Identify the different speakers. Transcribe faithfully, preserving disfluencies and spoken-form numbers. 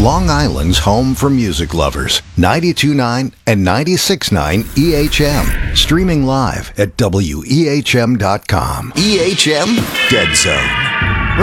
Speaker 1: Long Island's home for music lovers. ninety-two point nine and ninety-six point nine E H M. Streaming live at W E H M dot com. E H M Dead Zone.